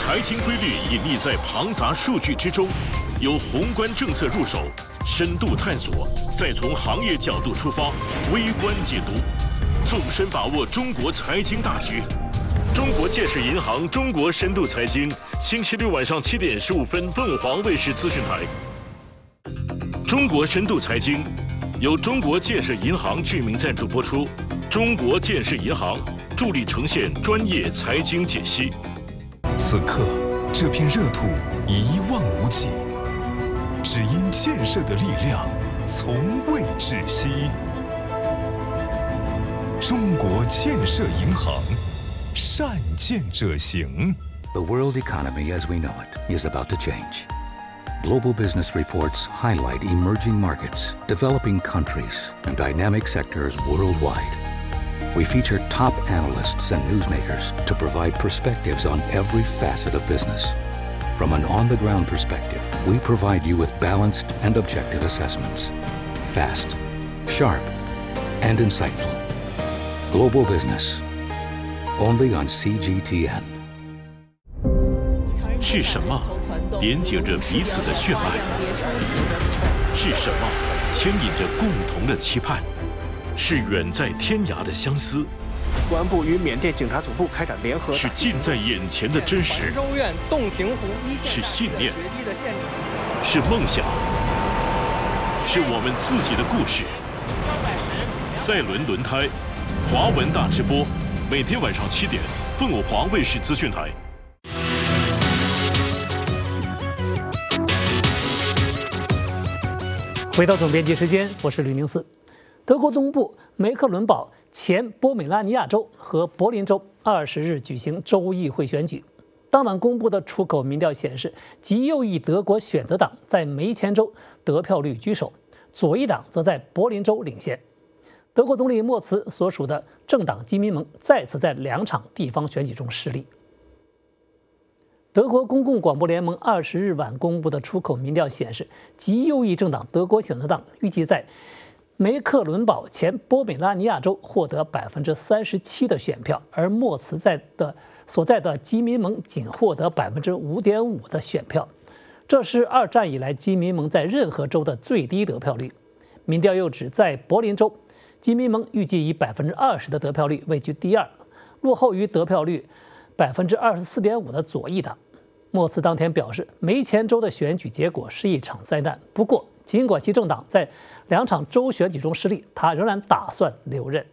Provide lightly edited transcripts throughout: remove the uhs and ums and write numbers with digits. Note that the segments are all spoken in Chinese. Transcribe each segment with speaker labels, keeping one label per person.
Speaker 1: 财经规律隐匿在庞杂数据之中，由宏观政策入手，深度探索，再从行业角度出发，微观解读，纵深把握中国财经大局。中国建设银行中国深度财经，星期六晚上7点15分，凤凰卫视资讯台。中国深度财经由中国建设银行居民赞助播出，中国建设银行助力呈现专业财经解析。
Speaker 2: 此刻，这片热土一望无际，只因建设的力量从未窒息。中国建设银行，善建者行。
Speaker 3: The world economy as we know it is about to change. Global business reports highlight emerging markets, developing countries, and dynamic sectors worldwide. We feature top analysts and newsmakers to provide perspectives on every facet of business. From an on-the-ground perspective, we provide you with balanced and objective assessments. Fast, sharp, and insightful. Global business. Only on CGTN.
Speaker 1: 是什么连接着彼此的血脉？是什么牵引着共同的期盼？是远在天涯的相思。
Speaker 4: 公安部与缅甸警察总部开展联合。
Speaker 1: 是近在眼前的真实。
Speaker 4: 州院洞庭湖一线。
Speaker 1: 是信念。是梦想。是我们自己的故事。赛伦轮胎，华文大直播，每天晚上7点，凤凰卫视资讯台。
Speaker 5: 回到总编辑时间，我是吕宁思。德国东部梅克伦堡前波美拉尼亚州和柏林州20日举行州议会选举。当晚公布的出口民调显示，极右翼德国选择党在梅前州得票率居首，左翼党则在柏林州领先。德国总理默茨所属的政党基民盟再次在2场地方选举中失利。德国公共广播联盟20日晚公布的出口民调显示，极右翼政党德国选择党预计在梅克伦堡前波美拉尼亚州获得37%的选票，而默茨所在的基民盟仅获得5.5%的选票，这是2战以来基民盟在任何州的最低得票率。民调又指，在柏林州，基民盟预计以20%的得票率位居第2，落后于得票率24.5%的左翼党。默茨当天表示，梅前州的选举结果是一场灾难。不过，尽管其政党在2场州选举中失利，他仍然打算留任。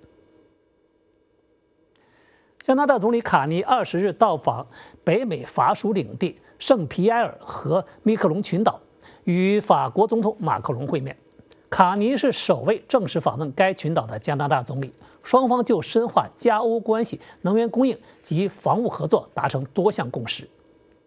Speaker 5: 加拿大总理卡尼20日到访北美法属领地圣皮埃尔和密克隆群岛，与法国总统马克龙会面。卡尼是首位正式访问该群岛的加拿大总理，双方就深化加欧关系、能源供应及防务合作达成多项共识。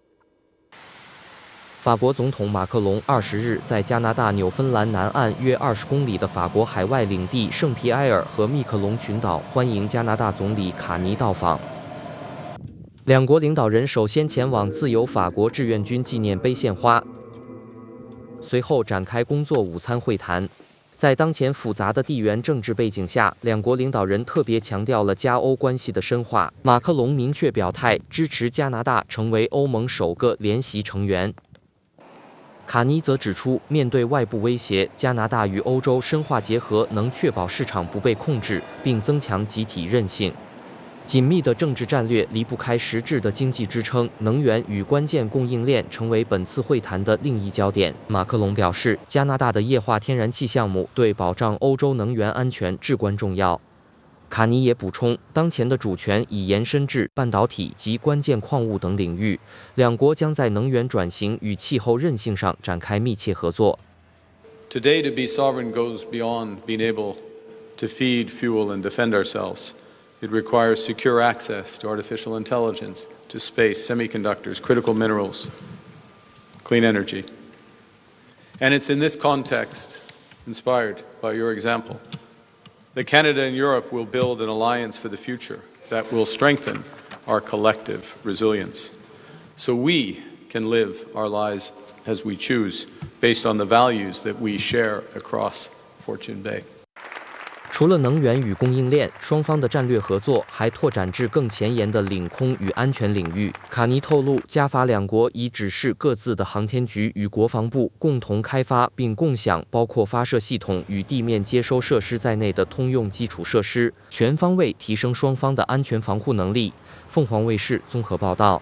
Speaker 6: 法国总统马克龙20日在加拿大纽芬兰南岸约20公里的法国海外领地圣皮埃尔和密克隆群岛欢迎加拿大总理卡尼到访。两国领导人首先前往自由法国志愿军纪念碑献花，随后展开工作午餐会谈。在当前复杂的地缘政治背景下，两国领导人特别强调了加欧关系的深化。马克龙明确表态支持加拿大成为欧盟首个联席成员。卡尼则指出，面对外部威胁，加拿大与欧洲深化结合能确保市场不被控制，并增强集体韧性。紧密的政治战略离不开实质的经济支撑，能源与关键供应链成为本次会谈的另一焦点。马克龙表示，加拿大的液化天然气项目对保障欧洲能源安全至关重要。卡尼也补充，当前的主权已延伸至半导体及关键矿物等领域，两国将在能源转型与气候韧性上展开密切合作。
Speaker 7: Today, to be sovereign goes beyond being able to feed, fuel, and defend ourselves. It requires secure access to artificial intelligence, to space, semiconductors, critical minerals, clean energy. And it's in this context, inspired by your example, that Canada and Europe will build an alliance for the future that will strengthen our collective resilience, so we can live our lives as we choose, based on the values that we share across Fortune Bay.
Speaker 6: 除了能源与供应链，双方的战略合作还拓展至更前沿的领空与安全领域。卡尼透露，加法两国已指示各自的航天局与国防部共同开发并共享包括发射系统与地面接收设施在内的通用基础设施，全方位提升双方的安全防护能力。凤凰卫视综合报道。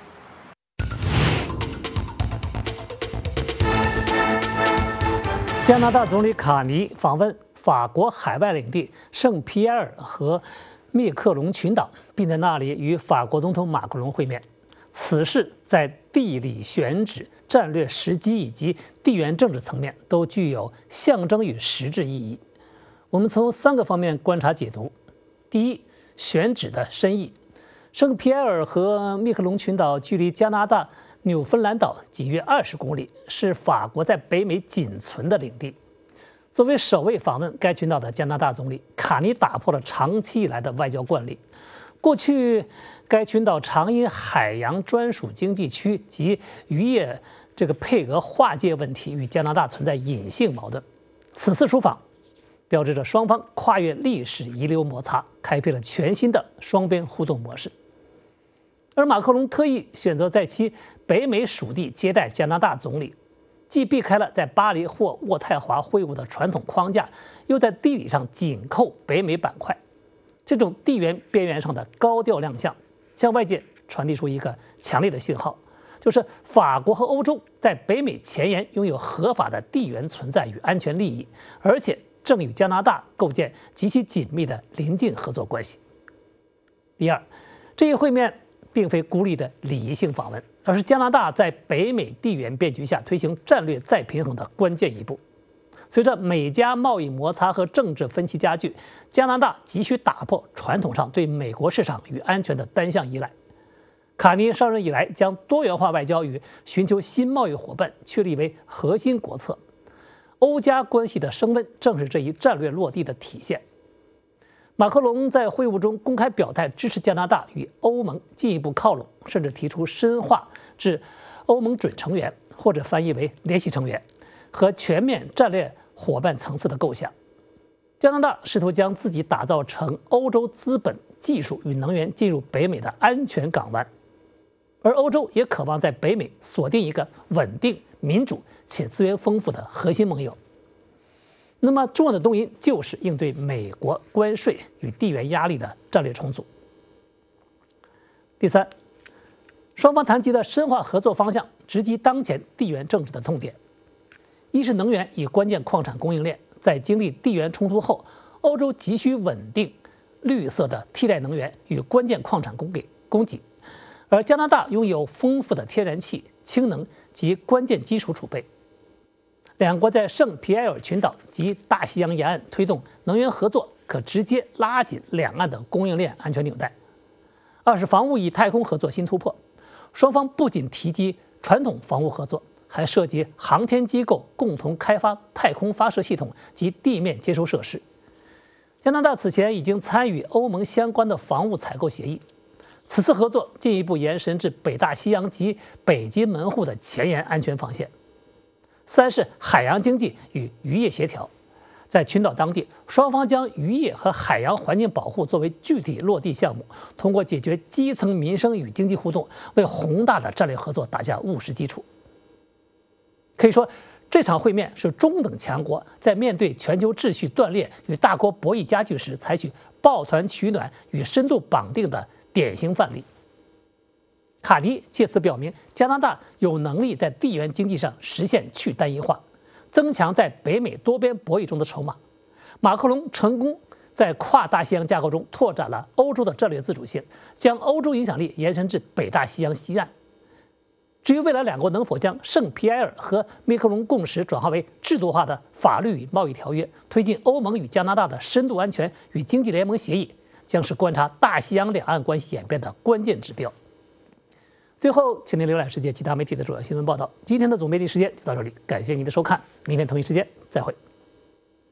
Speaker 5: 加拿大总理卡尼访问法国海外领地圣皮埃尔和密克隆群岛，并在那里与法国总统马克龙会面。此事在地理选址、战略时机以及地缘政治层面都具有象征与实质意义。我们从3个方面观察解读。第一，选址的深意。圣皮埃尔和密克隆群岛距离加拿大纽芬兰岛仅约20公里，是法国在北美仅存的领地。作为首位访问该群岛的加拿大总理，卡尼打破了长期以来的外交惯例。过去，该群岛常因海洋专属经济区及渔业配额划界问题与加拿大存在隐性矛盾。此次出访，标志着双方跨越历史遗留摩擦，开辟了全新的双边互动模式。而马克龙特意选择在其北美属地接待加拿大总理，既避开了在巴黎或渥太华会晤的传统框架，又在地理上紧扣北美板块。这种地缘边缘上的高调亮相，向外界传递出一个强烈的信号，就是法国和欧洲在北美前沿拥有合法的地缘存在与安全利益，而且正与加拿大构建极其紧密的邻近合作关系。第二，这一会面并非孤立的礼仪性访问，而是加拿大在北美地缘变局下推行战略再平衡的关键一步。随着美加贸易摩擦和政治分歧加剧，加拿大急需打破传统上对美国市场与安全的单向依赖。卡尼上任以来，将多元化外交与寻求新贸易伙伴确立为核心国策。欧加关系的升温正是这一战略落地的体现。马克龙在会晤中公开表态支持加拿大与欧盟进一步靠拢，甚至提出深化至欧盟准成员或者翻译为联席成员和全面战略伙伴层次的构想。加拿大试图将自己打造成欧洲资本、技术与能源进入北美的安全港湾，而欧洲也渴望在北美锁定一个稳定、民主且资源丰富的核心盟友。那么重要的动因就是应对美国关税与地缘压力的战略重组。第三，双方谈及的深化合作方向直击当前地缘政治的痛点。一是能源与关键矿产供应链，在经历地缘冲突后，欧洲急需稳定、绿色的替代能源与关键矿产供给，而加拿大拥有丰富的天然气、氢能及关键基础储备。两国在圣皮埃尔群岛及大西洋沿岸推动能源合作，可直接拉紧两岸的供应链安全纽带。二是防务与太空合作新突破，双方不仅提及传统防务合作，还涉及航天机构共同开发太空发射系统及地面接收设施。加拿大此前已经参与欧盟相关的防务采购协议，此次合作进一步延伸至北大西洋及北极门户的前沿安全防线。三是海洋经济与渔业协调，在群岛当地，双方将渔业和海洋环境保护作为具体落地项目，通过解决基层民生与经济互动，为宏大的战略合作打下务实基础。可以说，这场会面是中等强国在面对全球秩序断裂与大国博弈加剧时，采取抱团取暖与深度绑定的典型范例。卡尼借此表明，加拿大有能力在地缘经济上实现去单一化，增强在北美多边博弈中的筹码。马克龙成功在跨大西洋架构中拓展了欧洲的战略自主性，将欧洲影响力延伸至北大西洋西岸。至于未来两国能否将圣皮埃尔和密克隆共识转化为制度化的法律与贸易条约，推进欧盟与加拿大的深度安全与经济联盟协议，将是观察大西洋两岸关系演变的关键指标。最后，请您浏览世界其他媒体的主要新闻报道。今天的总媒体时间就到这里，感谢您的收看，明天同一时间再会。